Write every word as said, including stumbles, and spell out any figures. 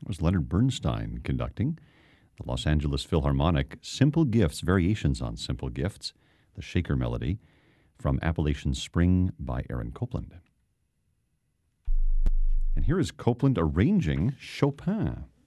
was Leonard Bernstein conducting. The Los Angeles Philharmonic, Simple Gifts, variations on Simple Gifts, the Shaker Melody, from Appalachian Spring by Aaron Copland. And here is Copland arranging Chopin.